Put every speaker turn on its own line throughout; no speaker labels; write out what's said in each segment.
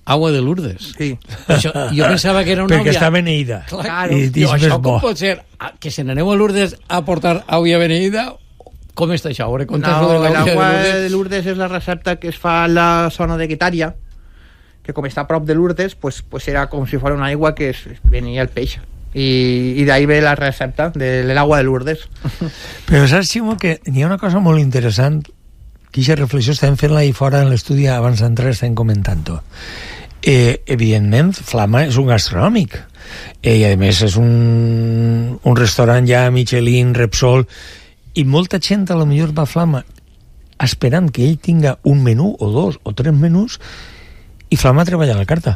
Agua de Lourdes.
Sí.
Això, jo pensava que era una
Perquè
àvia...
està beneïda.
Clar,
I
jo, això
és bo.
com pot ser? Que se n'aneu a Lourdes a portar àvia beneïda? Com està això?
No, l'agua de Lourdes és la recepta que es fa a la zona de Guetària, que com està a prop de Lourdes, pues era com si fos una aigua que venia el peix. I d'ahí ve la recepta de l'agua de Lourdes.
Però saps, Ximo, que hi ha una cosa molt interessant, que aquesta reflexió estem fent-la ahí fora en l'estudi, abans d'entrar estem comentant-ho. Evidentment, Flama és un gastronòmic, i a més és un restaurant ja Michelin, Repsol, i molta gent a lo millor va a Flama esperant que ell tinga un menú o dos o tres menús, i Flama treballa a la carta.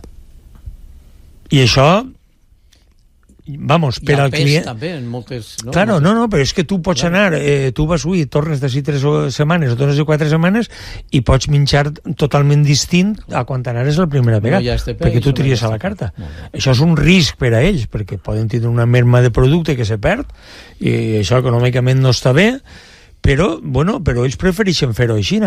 I això, vamos, per al client...
també, en moltes... No?
Claro, no, però és que tu pots anar, tu vas avui, tornes d'ací 3 setmanes o tornes de 4 setmanes i pots menjar totalment distint a quan anaves la primera vegada, perquè tu tries a la carta. Això és un risc per a ells, perquè poden tenir una merma de producte que se perd, i això econòmicament no està bé, però ells prefereixen fer-ho així.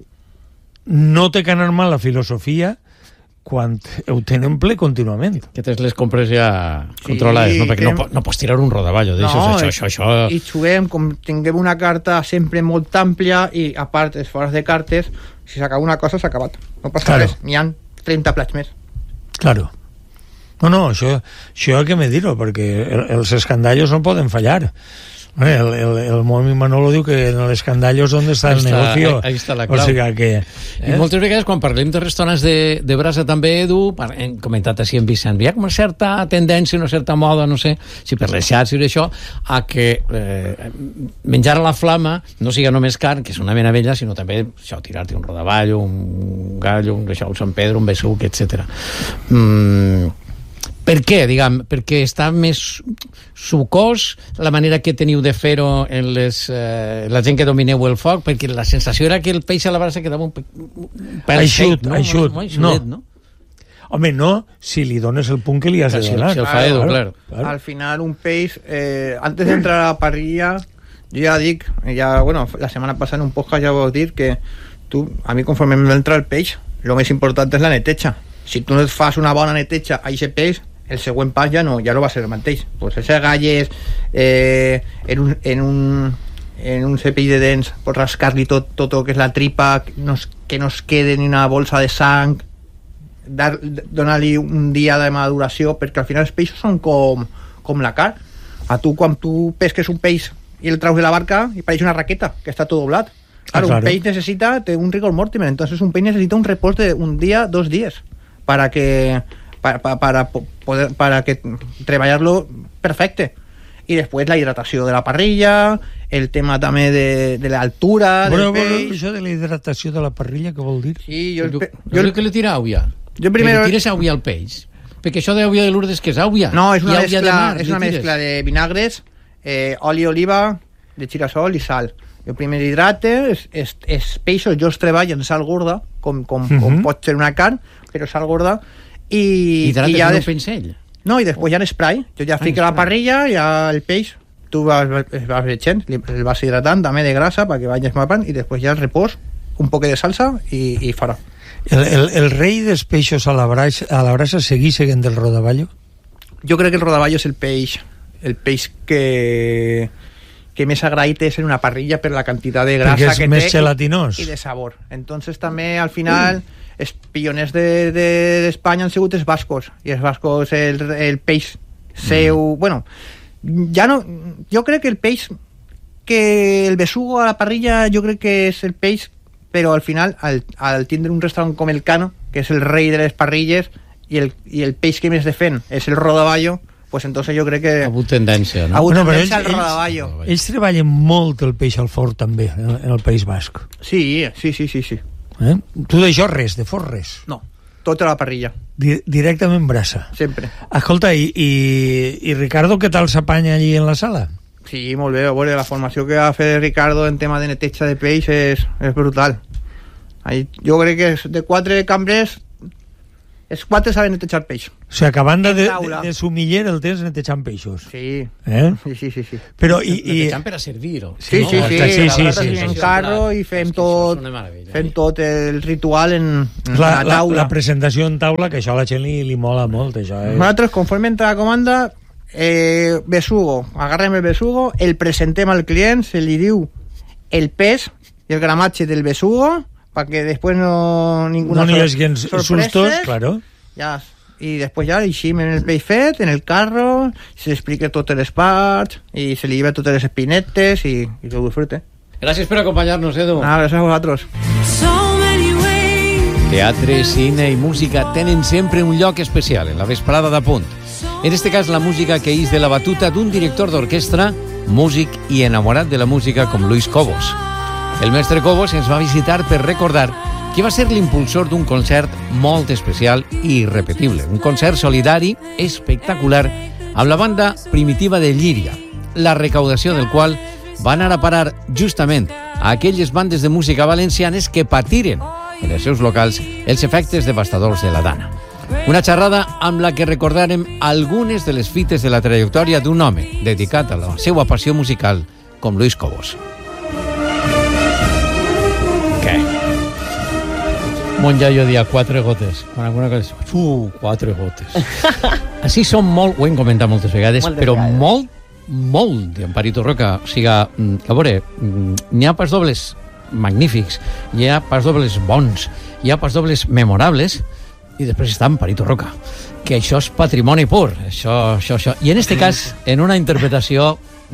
No té que anar mal la filosofia quan ho tenen ple contínuament.
Que tens les compres ja controlades, no? Perquè no pots tirar un rodaballo d'això. Això.
I juguem, com tinguem una carta sempre molt àmplia, i a part, les fores de cartes, si s'acaba una cosa, s'ha acabat. No passa res, n'hi ha 30 plats més.
Claro. No, això hay que medir-ho, perquè els escandallos no poden fallar. El Momi Manolo diu que en l'escandallo és on està el negocio.
Ahí està la clau.
O sigui que...
I moltes vegades, quan parlem de restaurants de brasa també, Edu, hem comentat així en Vicent, hi ha com una certa tendència, una certa moda, no sé, si per les xarxes i això, a que menjar a la Flama no siga només carn, que és una meravella, sinó també això, tirar-te un rodaballo, un gallo, un Sant Pedro, un besuc, etc. Per què, diguem? Perquè està més sucós la manera que teniu de fer-ho en la gent que domineu el foc, perquè la sensació era que el peix a la brasa quedava un pèl
eixut,
no?
Home, no, si li dones el punt que li has de donar.
Si el fa Edu, claro.
Al final, un peix, antes de entrar a la parrilla, jo ja dic, la setmana passada en un podcast ja vau dir que a mi conforme m'entra el peix, el més important és la neteja. Si tu no et fas una bona neteja a aquest peix, el següent pas ja no va ser el mateix. Pues ese galles en un cepell de dents, pots rascar-li tot el que és la tripa, que no es quede ni una bolsa de sang, donar-li un dia de maduració, perquè al final els peixos són com la carn. Quan tu pesques un peix i el traus de la barca i pareix una raqueta, que està tot doblat. Claro. Un peix té un rigor mortimer, entonces un peix necesita un repòs de un día, 2 días, para que treballar-lo perfecte. I després la hidratació de la parrilla, el tema també de l'altura del peix.
Això de la hidratació de la parrilla, què vol dir?
Sí, jo crec que li tira àvia. Que li tires àvia al peix. Perquè això d'àvia de Lourdes, que és àvia?
No, és una mescla de vinagres, oli d'oliva, de girasol i sal. Jo primer hidrate, els peixos jo els treballo en sal gorda, com pot ser una carn, però sal gorda, i ja
un pincell?
No, i després ja l'esprai. Jo ja fico a la parrilla, ja el peix, tu vas veient, el vas hidratant també de grasa perquè vagis mapant, i després ja el repòs, un poc de salsa i farà.
El rei dels peixos a la brasa segueix seguint el rodaballo?
Jo crec que el rodaballo és el peix que més agraït és en una parrilla per la quantitat de grasa que té
més gelatinós
i de sabor. Entonces també al final els pioners d'Espanya han sigut els bascos, i els bascos el peix seu, jo crec que el peix, que el besugo a la parrilla, jo crec que és el peix, però al final al tindre un restaurant com el Cano, que és el rei de les parrilles, i el peix que més defen és el rodaballo, pues entonces jo crec que
ha hagut tendència, no?
Ha hagut tendència al rodaballo.
Ells treballen molt el peix al forn també en el País Basc.
Sí.
Tu d'això res, de forn res?
No, tota la parrilla.
Directament brasa?
Sempre.
Escolta, i Ricardo, què tal s'apanya allí en la sala?
Sí, molt bé, a veure, la formació que va fer Ricardo en tema de neteja de peix és brutal. Jo crec que de 4 cambrers Els 4 saben netejar peix.
O sigui, que a banda de sumiller el tens netejant peixos.
Sí. Sí.
Però
netejant per a servir.
Sí. En carro i fem tot el ritual en la taula.
La presentació en taula, que això a la gent li mola molt, això.
Nosaltres, conforme entra la comanda, besugo, agarrem el besugo, el presentem al client, se li diu el pes i el gramatge del besugo, para que después no
hi hagi sustos, claro.
Ya, y después ya eixim en el peix fet, en el carro, se explica totes les parts i se li lleva totes les espinetes i se ho disfrute.
Gràcies per acompanyar-nos, Edu.
Gràcies a vosaltres.
Teatre, cine i música tenen sempre un lloc especial en la vesprada de Punt. En este cas, la música que ix de la batuta d'un director d'orquestra, músic i enamorat de la música com Luis Cobos. El mestre Cobos ens va visitar per recordar que va ser l'impulsor d'un concert molt especial i irrepetible. Un concert solidari espectacular amb la banda primitiva de Llíria, la recaudació del qual va anar a parar justament a aquelles bandes de música valencianes que patiren en els seus locals els efectes devastadors de la Dana. Una xerrada amb la que recordarem algunes de les fites de la trajectòria d'un home dedicat a la seva passió musical com Luis Cobos. Mon iaio dia 4 gotes. Quan alguna cosa... 4 gotes. Així són molt, ho hem comentat moltes vegades, però molt d'Amparito Roca. O sigui, a veure, n'hi ha pas dobles magnífics, hi ha pas dobles bons, hi ha pas dobles memorables, i després està Amparito Roca, que això és patrimoni pur. Això. I en este cas, en una interpretació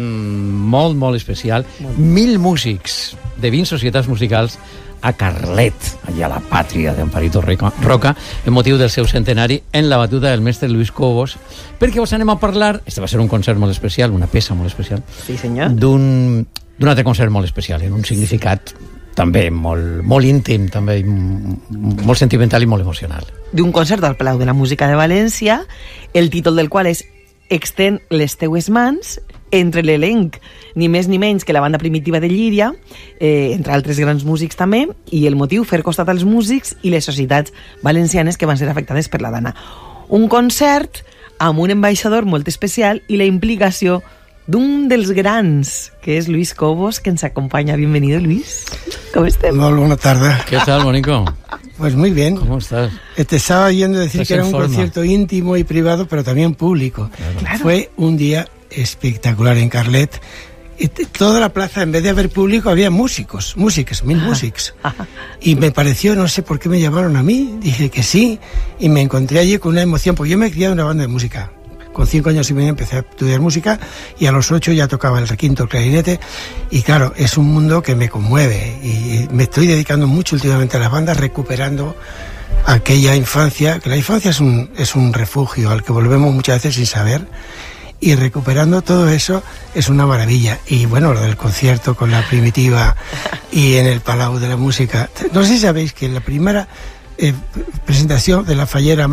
molt especial, 1.000 músics de 20 societats musicals a Carlet, allà a la pàtria d'Amparito Roca, en motiu del seu centenari, en la batuta del mestre Luis Cobos, perquè us anem a parlar, este va ser un concert molt especial, una peça molt especial,
sí, senyor,
d'un altre concert molt especial, en un significat també molt íntim, també molt sentimental i molt emocional.
D'un concert al Palau de la Música de València, el títol del qual és Extén les teues mans, entre l'elenc, ni més ni menys que la banda primitiva de Llíria, entre altres grans músics també, i el motiu, fer costat als músics i les societats valencianes que van ser afectades per la Dana. Un concert amb un ambaixador molt especial i la implicació d'un dels grans, que és Luis Cobos, que ens acompaña. Bienvenido, Luis. ¿Cómo estás?
Hola, buena tarde.
¿Qué tal, Monico?
Pues muy bien.
¿Cómo estás?
Te estaba oyendo decir que era un concierto íntimo y privado, pero también público.
Claro.
Fue un día espectacular en Carlet. Toda la plaza, en vez de haber público, había músicos, 1.000 músicos. Y me pareció, no sé por qué me llamaron a mí, dije que sí, y me encontré allí con una emoción, porque yo me he criado en una banda de música. Con 5 años y medio empecé a estudiar música y a los 8 ya tocaba el requinto, el clarinete, y claro, es un mundo que me conmueve y me estoy dedicando mucho últimamente a las bandas, recuperando aquella infancia, que la infancia es un refugio al que volvemos muchas veces sin saber, y recuperando todo eso es una maravilla. Y bueno, lo del concierto con la primitiva y en el Palau de la Música, no sé si sabéis que en la primera presentación de la Fallera,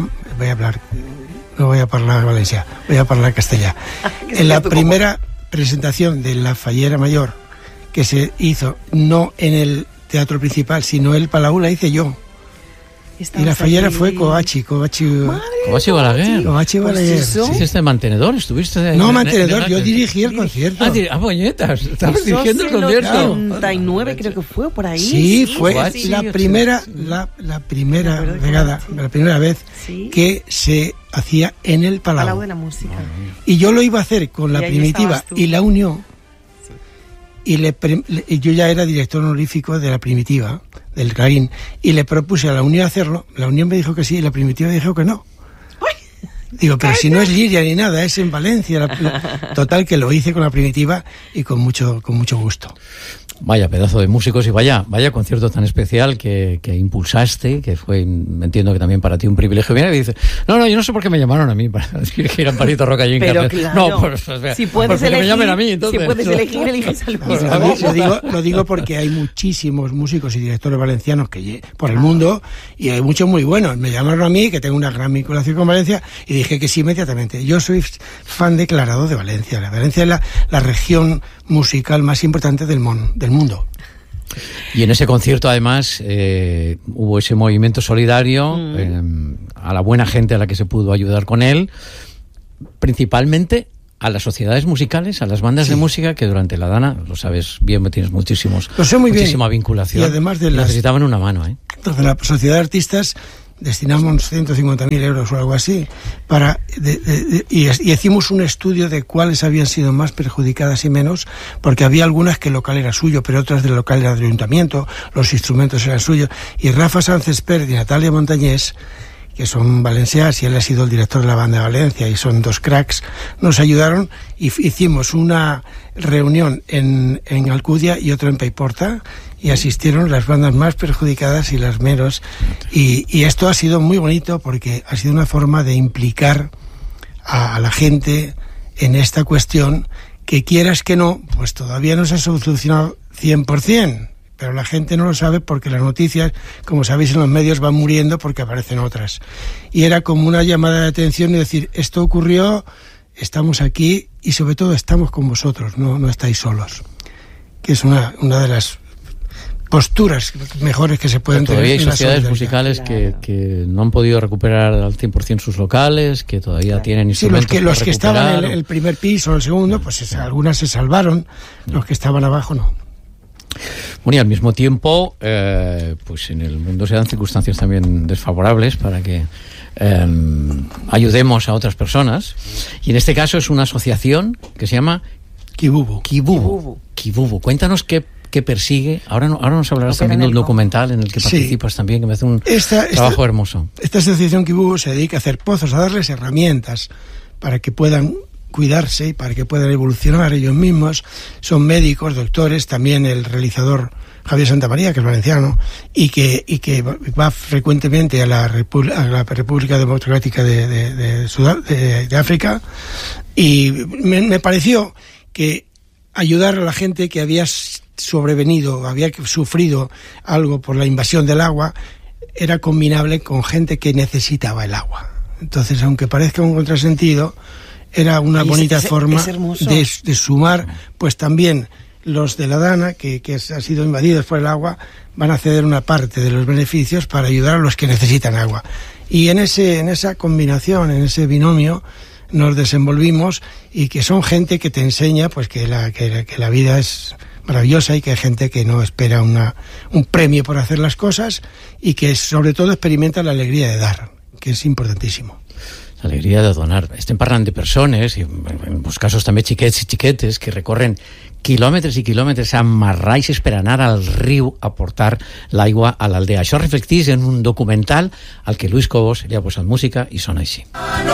no voy a hablar valencià, voy a hablar castellà. En la primera presentación de la Fallera Mayor, que se hizo no en el teatro principal, sino en el Palau, la hice yo. Y la Fallera fue Covachi
Balaguer.
Covachi Balaguer.
¿Sí? ¿Hiciste mantenedor? ¿Estuviste?
No, mantenedor, yo dirigí el concierto.
Puñetas, estabas dirigiendo el concierto.
89 creo que fue, por ahí.
Sí, fue la primera vez que se hacía en el Palau
de la Música.
Y yo lo iba a hacer con la primitiva y la Unión. Y yo ya era director honorífico de la primitiva, del Clarín, y le propuse a la Unión hacerlo. La Unión me dijo que sí y la primitiva dijo que no. Digo, pero si no es Llíria ni nada, es en Valencia. Total, que lo hice con la primitiva y con mucho gusto.
Vaya pedazo de músicos y vaya concierto tan especial que impulsaste, que fue, entiendo que también para ti un privilegio. Viene y dice, no, yo no sé por qué me llamaron a mí para dirigir a Amparito Roca allí en Carlet.
Claro,
no, pues
si puedes elegir,
que me llamen a mí, entonces.
Si puedes elegir, eliges al Luis.
Lo digo porque hay muchísimos músicos y directores valencianos que por el mundo, y hay muchos muy buenos. Me llamaron a mí, que tengo una gran vinculación con Valencia, y dije que sí inmediatamente. Yo soy fan declarado de Valencia. Valencia es la región musical más importante del mundo. Y
en ese concierto, además, hubo ese movimiento solidario a la buena gente a la que se pudo ayudar con él, principalmente a las sociedades musicales, a las bandas de música que durante la Dana, lo sabes bien, tienes muchísima vinculación.
Y además de
necesitaban una mano,
Entonces la sociedad de artistas destinamos 150.000 euros o algo así y hicimos un estudio de cuáles habían sido más perjudicadas y menos, porque había algunas que el local era suyo, pero otras del local era del ayuntamiento, los instrumentos eran suyos, y Rafa Sánchez Pérez y Natalia Montañés, que son valencianos, y él ha sido el director de la banda de Valencia y son dos cracks, nos ayudaron y hicimos una reunión en Alcudia y otra en Paiporta, y asistieron las bandas más perjudicadas y las menos, y esto ha sido muy bonito porque ha sido una forma de implicar a la gente en esta cuestión que, quieras que no, pues todavía no se ha solucionado 100%, pero la gente no lo sabe porque las noticias, como sabéis, en los medios van muriendo porque aparecen otras, y era como una llamada de atención y decir, esto ocurrió, estamos aquí y sobre todo estamos con vosotros, no estáis solos, que es una de las posturas mejores que se pueden tener.
Todavía hay sociedades musicales que no han podido recuperar al 100% sus locales, que todavía tienen instrumentos.
Sí, los que estaban en el primer piso o el segundo, pues algunas se salvaron, los que estaban abajo no.
Bueno, y al mismo tiempo, pues en el mundo se dan circunstancias también desfavorables para que ayudemos a otras personas, y en este caso es una asociación que se llama Kibubu. Cuéntanos qué persigue. Ahora nos hablarás también del documental en el que participas también, que me hace un trabajo hermoso.
Esta asociación Kibubu se dedica a hacer pozos, a darles herramientas para que puedan cuidarse y para que puedan evolucionar ellos mismos. Son médicos, doctores, también el realizador Javier Santamaría, que es valenciano, y que va frecuentemente a la República Democrática de África, y me pareció que ayudar a la gente que había sobrevenido, había sufrido algo por la invasión del agua, era combinable con gente que necesitaba el agua. Entonces, aunque parezca un contrasentido, era una bonita forma de sumar, pues también los de la Dana, que han sido invadidos por el agua, van a ceder una parte de los beneficios para ayudar a los que necesitan agua. Y en esa combinación, en ese binomio, nos desenvolvimos, y que son gente que te enseña pues que la vida es maravillosa y que hay gente que no espera un premio por hacer las cosas, y que sobre todo experimenta la alegría de dar, que és importantíssim.
L'alegria de donar. Estem parlant de persones, i en molts casos també xiquets i xiquetes, que recorren quilòmetres i quilòmetres amb marraixes per anar al riu a portar l'aigua a l'aldea. Això reflecteix en un documental al que Luis Cobos li ha posat música i sona així.